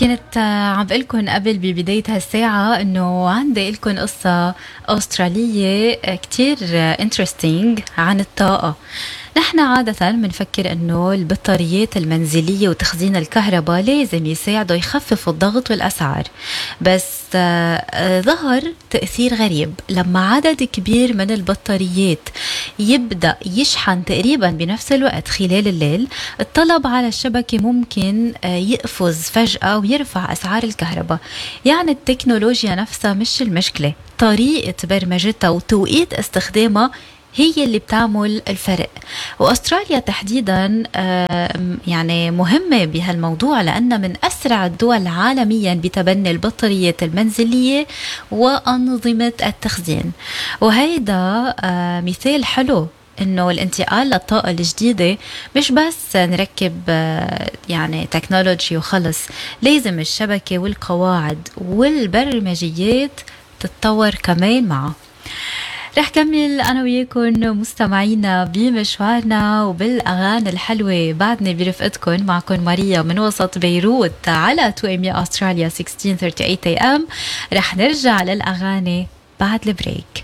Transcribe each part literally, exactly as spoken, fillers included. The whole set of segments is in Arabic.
كنت عم بقلكن قبل ببداية هالساعة إنه عندي لكم قصة أسترالية كتير interesting عن الطاقة. نحن عادة منفكر إنه البطاريات المنزلية وتخزين الكهرباء لازم يساعدوا يخففوا الضغط والأسعار، بس آه ظهر تأثير غريب لما عدد كبير من البطاريات يبدأ يشحن تقريبا بنفس الوقت خلال الليل. الطلب على الشبكة ممكن آه يقفز فجأة ويرفع أسعار الكهرباء. يعني التكنولوجيا نفسها مش المشكلة، طريقة برمجتها وتوقيت استخدامها هي اللي بتعمل الفرق. وأستراليا تحديدا يعني مهمة بهالموضوع لأن من أسرع الدول عالميا بتبني البطاريات المنزلية وأنظمة التخزين. وهيدا مثال حلو إنه الانتقال للطاقة الجديدة مش بس نركب يعني تكنولوجي وخلص، لازم الشبكة والقواعد والبرمجيات تتطور كمان معه. رح كمل أنا وياكم مستمعينا بمشوارنا وبالأغاني الحلوة بعدني برفقتكم. معكم ماريا من وسط بيروت على تو إم إي أستراليا ستة عشر ثلاثين إيه إم. رح نرجع للأغاني بعد البريك.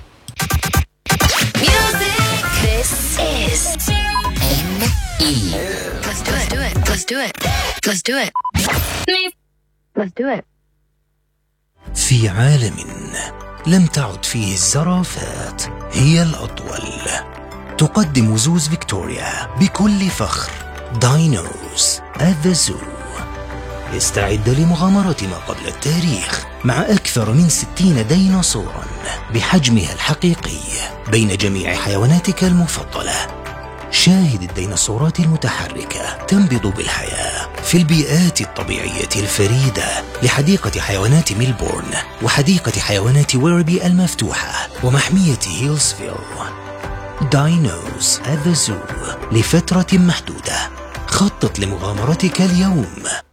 This is إم إي. Let's do it. Let's do it. Let's do it. Let's do it. في عالم لم تعد فيه الزرافات هي الأطول، تقدم زوز فيكتوريا بكل فخر داينوز at the zoo. استعد لمغامرة ما قبل التاريخ مع أكثر من ستين ديناصورا بحجمها الحقيقي بين جميع حيواناتك المفضلة. شاهد الديناصورات المتحركة تنبض بالحياة في البيئات الطبيعية الفريدة لحديقة حيوانات ميلبورن وحديقة حيوانات ويربي المفتوحة ومحمية هيلسفيل. داينوز at the zoo لفترة محدودة. خطط لمغامرتك اليوم.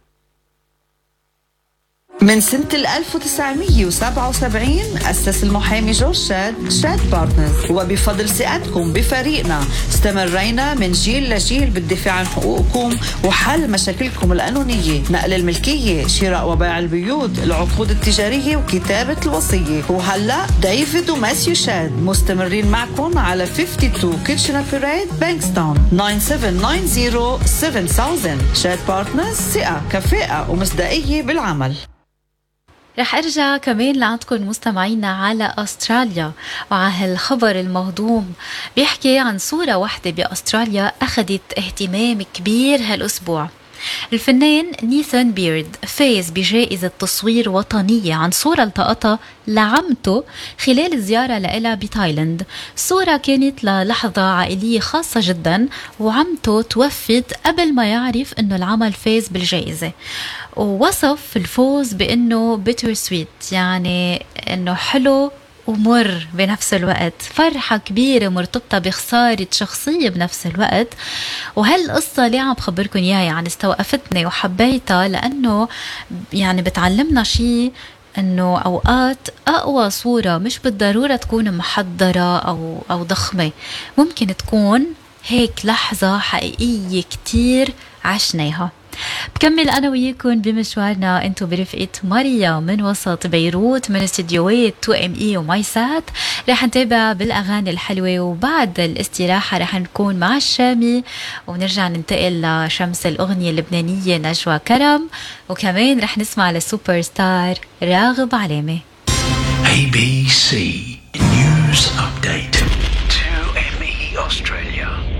من سنة ألف وتسعمية وسبعة وسبعين أسس المحامي جورج شاد شاد بارتنرز، وبفضل ثقتكم بفريقنا استمرينا من جيل لجيل بالدفاع عن حقوقكم وحل مشاكلكم القانونية، نقل الملكية، شراء وبيع البيوت، العقود التجارية وكتابة الوصية. وهلأ ديفيد وماسيو شاد مستمرين معكم على خمسة وخمسين كيتشنر بيريد بانكستون تسعة سبعة تسعة صفر سبعة ألف. شاد بارتنرز، ثقة كفاءة ومصداقية بالعمل. رح أرجع كمان لعندكم مستمعينا على أستراليا وعلى هالخبر المهضوم. بيحكي عن صورة واحدة بأستراليا أخذت اهتمام كبير هالأسبوع. الفنان نيثان بيرد فاز بجائزة تصوير وطنية عن صورة التقطها لعمته خلال الزيارة لإلها بتايلاند. الصورة كانت للحظة عائلية خاصة جدا، وعمته توفت قبل ما يعرف أنه العمل فاز بالجائزة. ووصف الفوز بأنه بيتر سويت، يعني أنه حلو ومر بنفس الوقت، فرحة كبيرة مرتبطة بخسارة شخصية بنفس الوقت. وهالقصة اللي عم بخبركن إياها يعني استوقفتني وحبيتها، لأنه يعني بتعلمنا شيء، أنه أوقات أقوى صورة مش بالضرورة تكون محضرة أو, أو ضخمة، ممكن تكون هيك لحظة حقيقية كتير عشناها. بكمل أنا وياكم بمشوارنا انتو برفقة ماريا من وسط بيروت من استديوهات تو إم إي وماي سات. رح نتابع بالأغاني الحلوة، وبعد الاستراحة رح نكون مع الشامي ونرجع ننتقل لشمس الأغنية اللبنانية نجوى كرم، وكمان رح نسمع للسوبر ستار راغب علامة. إيه بي سي News Update تو إم إي Australia.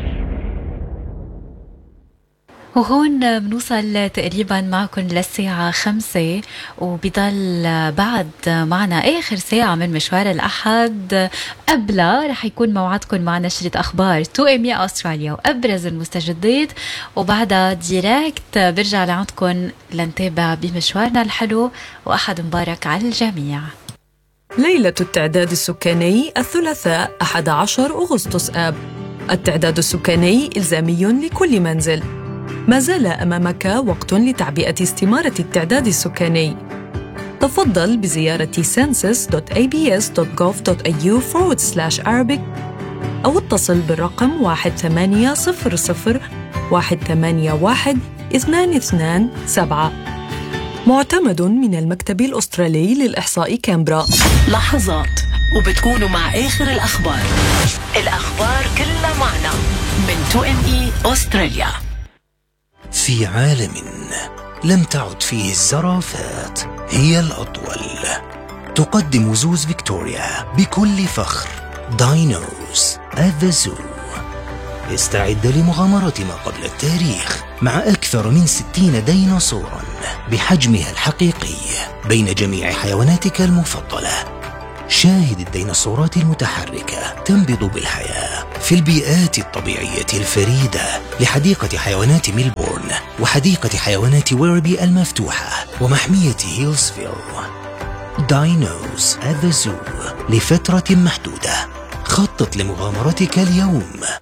وهون بنوصل تقريبا معكم للساعة خمسة، وبضل بعد معنا آخر ساعة من مشوار الأحد. قبلها رح يكون موعدكم مع نشرة أخبار تو إم إي أستراليا وأبرز المستجدات، وبعدها ديريكت برجع لعندكم لنتابع بمشوارنا الحلو، وأحد مبارك على الجميع. ليلة التعداد السكاني الثلاثاء أحد عشر أغسطس آب. التعداد السكاني إلزامي لكل منزل. ما زال أمامك وقت لتعبئة استمارة التعداد السكاني. تفضل بزيارة census دوت إيه بي إس دوت جوف دوت إيه يو forward slash Arabic أو اتصل بالرقم واحد ثمانية صفر صفر واحد ثمانية واحد اثنان اثنان سبعة. معتمد من المكتب الأسترالي للإحصاء كامبرا. لحظات وبتكونوا مع آخر الأخبار. الأخبار كلها معنا من تو إم إي أستراليا. في عالم لم تعد فيه الزرافات هي الأطول، تقدم زوز فيكتوريا بكل فخر داينوز at the zoo. استعد لمغامرة ما قبل التاريخ مع أكثر من ستين ديناصورا بحجمها الحقيقي بين جميع حيواناتك المفضلة. شاهد الديناصورات المتحركة تنبض بالحياة في البيئات الطبيعية الفريدة لحديقة حيوانات ميلبورن وحديقة حيوانات ويربي المفتوحة ومحمية هيلزفيل. داينوز at the zoo لفترة محدودة. خطط لمغامرتك اليوم.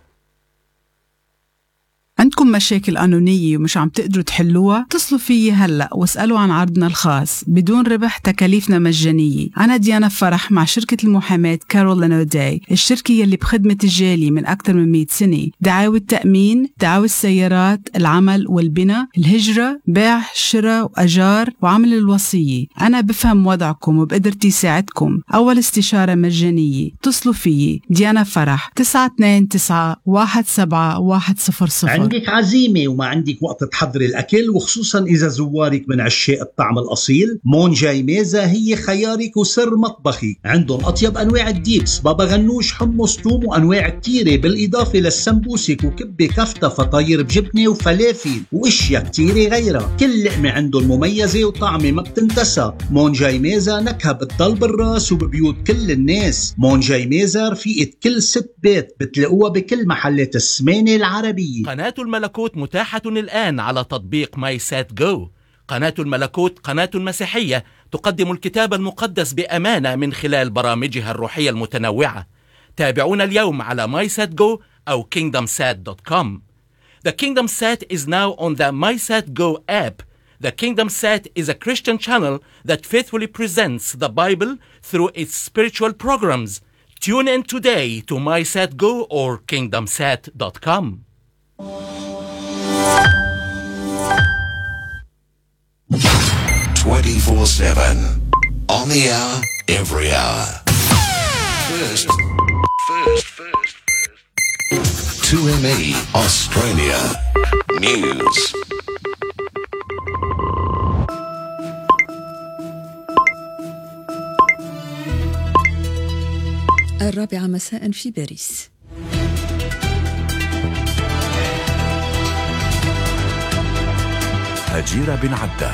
عندكم مشاكل قانونية ومش عم تقدروا تحلوها؟ اتصلوا فيي هلأ واسألوا عن عرضنا الخاص بدون ربح، تكاليفنا مجانية. أنا ديانا فرح مع شركة المحاماة كارولين أوداي، الشركة يلي بخدمة الجالي من أكثر من مئة سنة. دعاوى التأمين، دعاوى السيارات، العمل والبناء، الهجرة، بيع، شراء وأجار وعمل الوصية. أنا بفهم وضعكم وبقدرتي ساعدكم. أول استشارة مجانية. اتصلوا فيي ديانا فرح تسعة اثنين تسعة واحد سبعة واحد صفر صفر. عندك عزيمة وما عندك وقت تحضري الأكل، وخصوصا إذا زوارك من عشاق الطعم الأصيل، مون جاي ميزة هي خيارك وسر مطبخي. عندهم أطيب أنواع الديبس، بابا غنوش، حمص، توم وأنواع كتيرة، بالإضافة للسمبوسك وكبة كفتة، فطاير بجبنة وفلافل وإشياء كتيرة غيرها. كل لقمة عندهم مميزة وطعمة ما بتنتسى. مون جاي ميزة نكهة بتضل بالراس وببيوت كل الناس. مون جاي ميزة رفيقة كل ست بيت، بتلاقوها بكل محلات السمانة العربية. قناة الملكوت متاحة الآن على تطبيق ماي سات جو. قناة الملكوت قناة مسيحية تقدم الكتاب المقدس بأمانة من خلال برامجها الروحية المتنوعة. تابعونا اليوم على ماي سات جو أو كينغدم سات دوت كوم. The Kingdom Sat is now on the MySatGo app. The Kingdom Sat is a Christian channel that faithfully presents the Bible through its spiritual programs. Tune in today to MySatGo or kingdom sat dot com. twenty-four seven. On the hour, every hour. First, first, first, first. two M E Australia News. الرابعة مساء في باريس. هجيرة بن عبدة.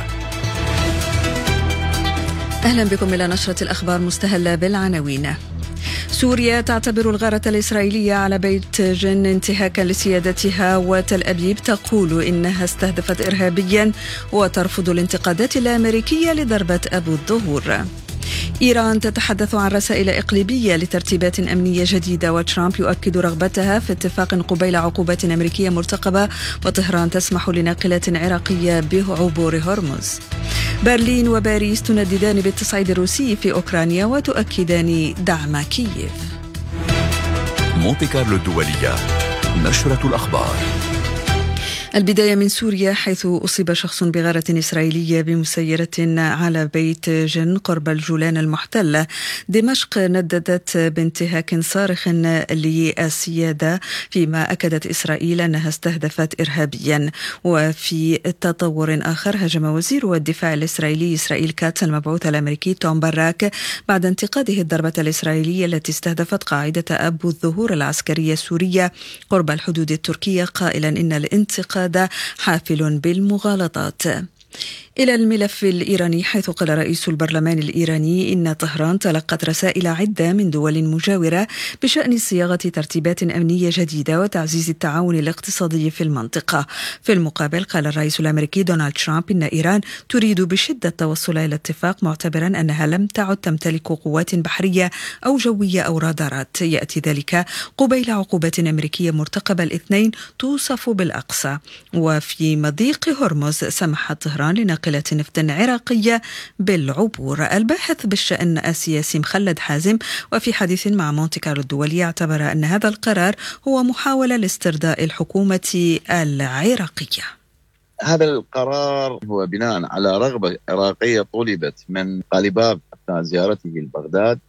أهلا بكم إلى نشرة الأخبار مستهلة بالعناوين. سوريا تعتبر الغارة الإسرائيلية على بيت جن انتهاكا لسيادتها، وتل أبيب تقول إنها استهدفت إرهابيا وترفض الانتقادات الأمريكية لضربة أبو الظهور. إيران تتحدث عن رسائل إقليمية لترتيبات أمنية جديدة، وترامب يؤكد رغبتها في اتفاق قبيل عقوبات أمريكية مرتقبة، وطهران تسمح لناقلات عراقية بعبور هرمز. برلين وباريس تنددان بالتصعيد الروسي في أوكرانيا وتؤكدان دعم كييف. مونتي كارلو الدولية، نشرة الأخبار. البداية من سوريا، حيث أصيب شخص بغارة إسرائيلية بمسيرة على بيت جن قرب الجولان المحتلة. دمشق نددت بانتهاك صارخ للسيادة، فيما أكدت إسرائيل أنها استهدفت إرهابيا. وفي تطور آخر، هجم وزير الدفاع الإسرائيلي إسرائيل كاتس المبعوث الأمريكي توم باراك بعد انتقاده الضربة الإسرائيلية التي استهدفت قاعدة أبو الظهور العسكرية السورية قرب الحدود التركية، قائلا إن الانتقاد هذا حافل بالمغالطات. إلى الملف الإيراني، حيث قال رئيس البرلمان الإيراني إن طهران تلقت رسائل عدة من دول مجاورة بشأن صياغة ترتيبات أمنية جديدة وتعزيز التعاون الاقتصادي في المنطقة. في المقابل، قال الرئيس الأمريكي دونالد ترامب إن إيران تريد بشدة التوصل إلى اتفاق، معتبرا أنها لم تعد تمتلك قوات بحرية أو جوية أو رادارات. يأتي ذلك قبيل عقوبات أمريكية مرتقبة الاثنين توصف بالأقصى. وفي مضيق هرمز سمحت طهران لناقلة نفط عراقية بالعبور. الباحث بالشأن السياسي مخلد حازم، وفي حديث مع مونتي كارلو الدولية، اعتبر أن هذا القرار هو محاولة لاسترداء الحكومة العراقية. هذا القرار هو بناء على رغبة عراقية طلبت من قليباف أثناء زيارته لبغداد،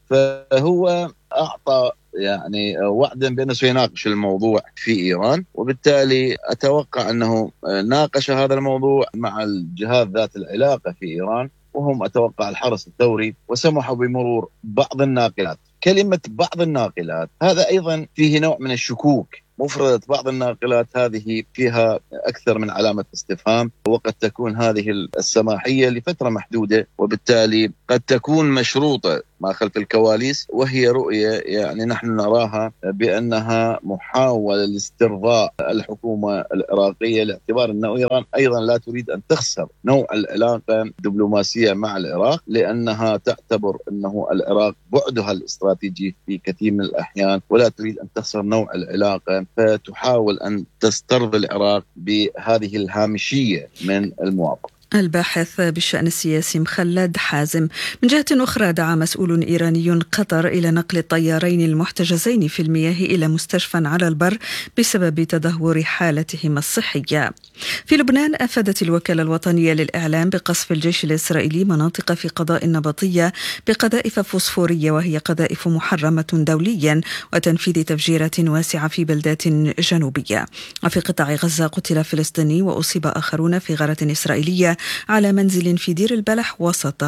فهو أعطى يعني وعدا بأنه سيناقش الموضوع في إيران، وبالتالي أتوقع أنه ناقش هذا الموضوع مع الجهات ذات العلاقة في إيران، وهم أتوقع الحرس الثوري، وسمحوا بمرور بعض الناقلات. كلمة بعض الناقلات هذا أيضا فيه نوع من الشكوك. مفردة بعض الناقلات هذه فيها أكثر من علامة استفهام، وقد تكون هذه السماحية لفترة محدودة، وبالتالي قد تكون مشروطة ما خلف الكواليس، وهي رؤية يعني نحن نراها بأنها محاولة لاسترضاء الحكومة العراقية، لاعتبار أن إيران أيضا لا تريد أن تخسر نوع العلاقة الدبلوماسية مع العراق، لأنها تعتبر أنه العراق بعدها الاستراتيجي في كثير من الأحيان، ولا تريد أن تخسر نوع العلاقة، فتحاول أن تسترضي العراق بهذه الهامشية من الموافقة. الباحث بالشأن السياسي مخلد حازم. من جهة أخرى، دعا مسؤول إيراني قطر إلى نقل الطيارين المحتجزين في المياه إلى مستشفى على البر بسبب تدهور حالتهما الصحية. في لبنان، أفادت الوكالة الوطنية للإعلام بقصف الجيش الإسرائيلي مناطق في قضاء النبطية بقذائف فوسفورية، وهي قذائف محرمة دوليا، وتنفيذ تفجيرات واسعة في بلدات جنوبية. وفي قطاع غزة، قتل فلسطيني وأصيب آخرون في غارة إسرائيلية على منزل في دير البلح وسط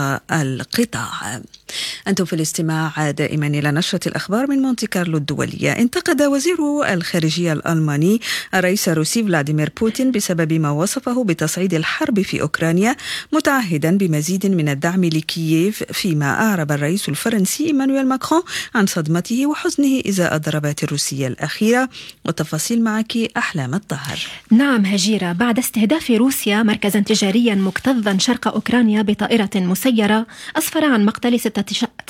القطاع. أنتم في الاستماع دائما إلى نشرة الأخبار من مونتي كارلو الدولية. انتقد وزير الخارجية الألماني الرئيس الروسي فلاديمير بوتين بسبب ما وصفه بتصعيد الحرب في أوكرانيا، متعهدا بمزيد من الدعم لكييف، فيما أعرب الرئيس الفرنسي إيمانويل ماكرون عن صدمته وحزنه إزاء الضربات الروسية الأخيرة. والتفاصيل معك أحلام الطاهر. نعم هجيرة، بعد استهداف روسيا مركزا تجاريا مكتظا شرق أوكرانيا بطائرة مسيرة أسفر عن مقتل ستة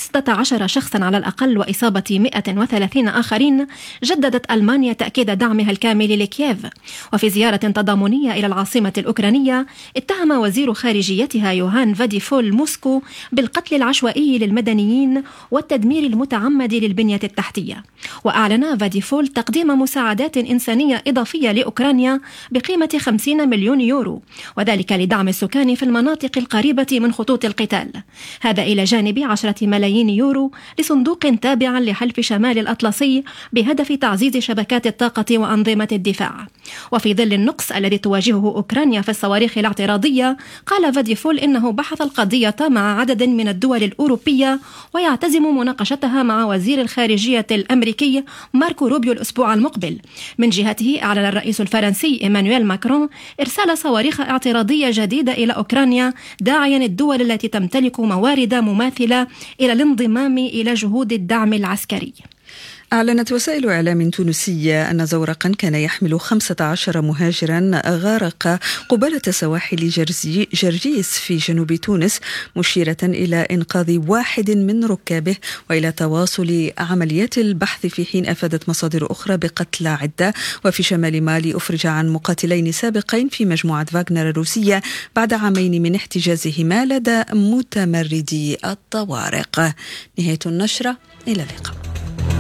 عشر شخصا على الأقل وإصابة مئة وثلاثين آخرين، جددت ألمانيا تأكيد دعمها الكامل لكييف. وفي زيارة تضامنية إلى العاصمة الأوكرانية، اتهم وزير خارجيتها يوهان فاديفول موسكو بالقتل العشوائي للمدنيين والتدمير المتعمد للبنية التحتية. وأعلن فاديفول تقديم مساعدات إنسانية إضافية لأوكرانيا بقيمة خمسين مليون يورو، وذلك لدعم السكان في المناطق القريبة من خطوط القتال، هذا إلى جانب عشرة ملايين يورو لصندوق تابع لحلف شمال الأطلسي بهدف تعزيز شبكات الطاقة وأنظمة الدفاع. وفي ظل النقص الذي تواجهه أوكرانيا في الصواريخ الاعتراضية، قال فاديفول إنه بحث القضية مع عدد من الدول الأوروبية، ويعتزم مناقشتها مع وزير الخارجية الأمريكي ماركو روبيو الأسبوع المقبل. من جهته، أعلن الرئيس الفرنسي إيمانويل ماكرون إرسال صواريخ اعتراضية جديدة إلى أوكرانيا، داعيا الدول التي تمتلك موارد مماثلة إلى الانضمام إلى جهود الدعم العسكري. أعلنت وسائل إعلام تونسية أن زورقا كان يحمل خمسة عشر مهاجرا غارق قبالة سواحل جرزي جرجيس في جنوب تونس، مشيرة إلى إنقاذ واحد من ركابه وإلى تواصل عمليات البحث، في حين أفادت مصادر أخرى بقتلى عدة. وفي شمال مالي، أفرج عن مقاتلين سابقين في مجموعة فاغنر الروسية بعد عامين من احتجازهما لدى متمردي الطوارق. نهاية النشرة، إلى اللقاء.